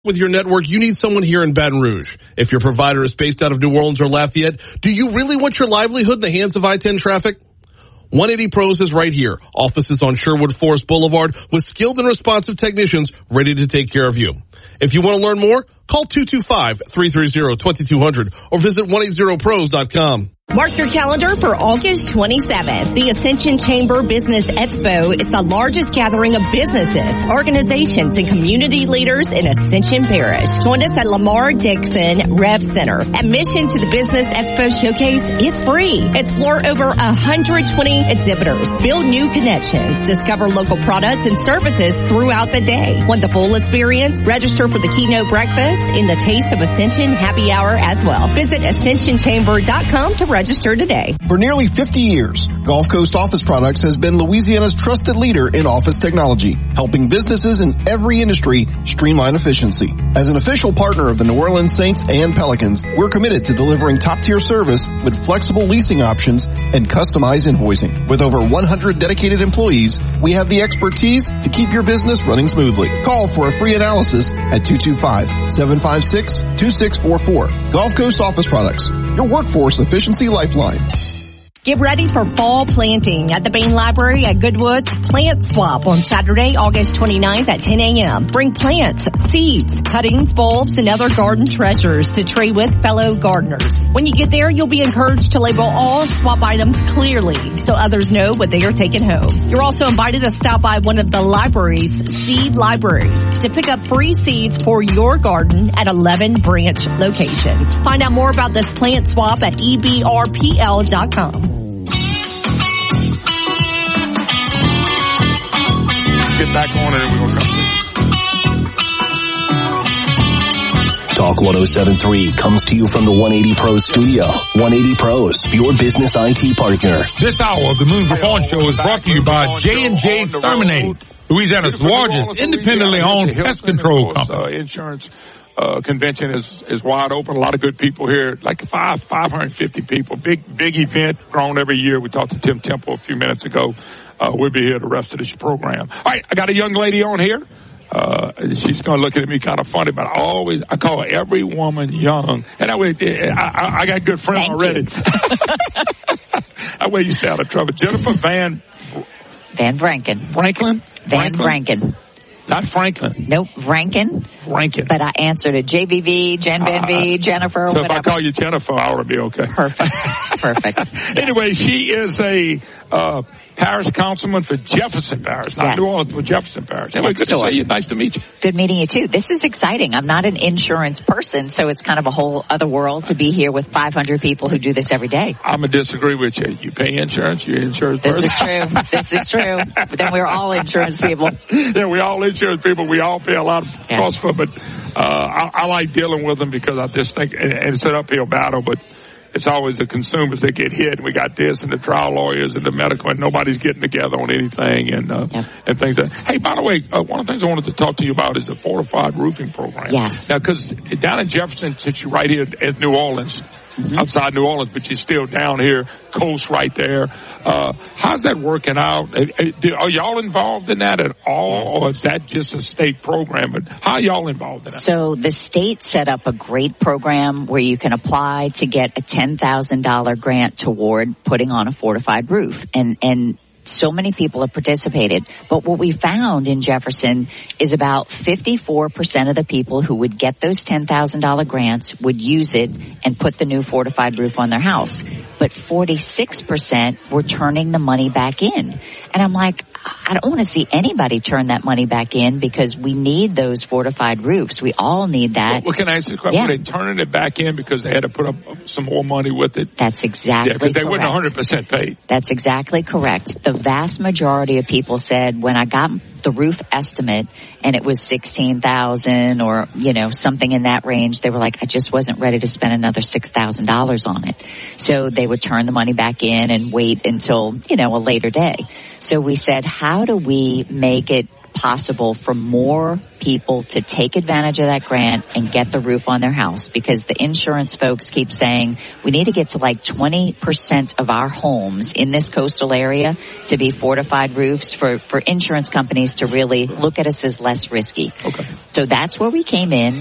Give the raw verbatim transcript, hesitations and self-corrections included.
With your network, you need someone here in Baton Rouge. If your provider is based out of New Orleans or Lafayette, do you really want your livelihood in the hands of I ten traffic? one eighty Pros is right here. Offices on Sherwood Forest Boulevard with skilled and responsive technicians ready to take care of you. If you want to learn more, call two two five, three three zero, two two zero zero or visit one eighty pros dot com. Mark your calendar for August twenty-seventh. The Ascension Chamber Business Expo is the largest gathering of businesses, organizations, and community leaders in Ascension Parish. Join us at Lamar Dixon Rev Center. Admission to the Business Expo Showcase is free. Explore over one hundred twenty exhibitors. Build new connections. Discover local products and services throughout the day. Want the full experience? Register for the keynote breakfast in the Taste of Ascension happy hour as well. Visit ascension chamber dot com to register. Register today. For nearly fifty years, Gulf Coast Office Products has been Louisiana's trusted leader in office technology, helping businesses in every industry streamline efficiency. As an official partner of the New Orleans Saints and Pelicans, we're committed to delivering top-tier service with flexible leasing options and customized invoicing. With over one hundred dedicated employees, we have the expertise to keep your business running smoothly. Call for a free analysis at two two five, seven five six, two six four four. Gulf Coast Office Products, your workforce efficiency lifeline. Get ready for fall planting at the Bain Library at Goodwood's Plant Swap on Saturday, August twenty-ninth at ten a.m. Bring plants, seeds, cuttings, bulbs, and other garden treasures to trade with fellow gardeners. When you get there, you'll be encouraged to label all swap items clearly so others know what they are taking home. You're also invited to stop by one of the library's seed libraries to pick up free seeds for your garden at eleven branch locations. Find out more about this plant swap at E B R P L dot com. Get back on it and we're going to come. Talk one oh seven point three comes to you from the one eighty Pros studio. one eighty Pros, your business I T partner. This hour of the Moon Performance Show is brought to you by J and J Exterminating, Louisiana's largest independently owned pest control company. Insurance uh, convention is is wide open. A lot of good people here, like five five hundred fifty people. Big big event, grown every year. We talked to Tim Temple a few minutes ago. Uh, we'll be here the rest of this program. All right, I got a young lady on here. Uh, she's going to look at me kind of funny, but I always, I call every woman young. And that way, I, I, I got good friends Thank already. That way you stay out of trouble. Jennifer Van... Van Branken. Franklin? Van Franklin. Branken. Not Franklin. Nope, Rankin. Rankin. But I answered to J B V, Jen Van V, uh, Jennifer, so whatever. if I call you Jennifer, I ought to be okay. Perfect. Perfect. Anyway, she is a uh, parish councilman for Jefferson Parish. Not yes. New Orleans, but Jefferson Parish. Anyway, good door. to see you. Nice to meet you. Good meeting you, too. This is exciting. I'm not an insurance person, so it's kind of a whole other world to be here with five hundred people who do this every day. I'm going to disagree with you. You pay insurance, you're an insurance this person. This is true. This is true. But then we're all insurance people. Yeah, we all insurance people. We all pay a lot of yeah. cost for it, but uh, I, I like dealing with them because I just think, and, and it's an uphill battle, but it's always the consumers that get hit. We got this and the trial lawyers and the medical, and nobody's getting together on anything and uh, yep. and things. That, hey, by the way, uh, one of the things I wanted to talk to you about is the fortified roofing program. Yes. Now, because down in Jefferson, since you're right here at New Orleans, mm-hmm. outside New Orleans, but you're still down here, coast right there. Uh, how's that working out? Are y'all involved in that at all, yes. or is that just a state program? But how are y'all involved in that? So the state set up a great program where you can apply to get a ten thousand dollars grant toward putting on a fortified roof. And, and so many people have participated. But what we found in Jefferson is about fifty-four percent of the people who would get those ten thousand dollars grants would use it and put the new fortified roof on their house. But forty-six percent were turning the money back in. And I'm like, I don't want to see anybody turn that money back in because we need those fortified roofs. We all need that. Well, can I ask you a question? Yeah. Were they turning it back in because they had to put up some more money with it? That's exactly yeah, because they correct. weren't one hundred percent paid. That's exactly correct. The vast majority of people said when I got the roof estimate and it was sixteen thousand dollars or, you know, something in that range, they were like, I just wasn't ready to spend another six thousand dollars on it. So they would turn the money back in and wait until, you know, a later day. So we said, how do we make it it possible for more people to take advantage of that grant and get the roof on their house, because the insurance folks keep saying we need to get to like twenty percent of our homes in this coastal area to be fortified roofs for, for insurance companies to really look at us as less risky. Okay. So that's where we came in.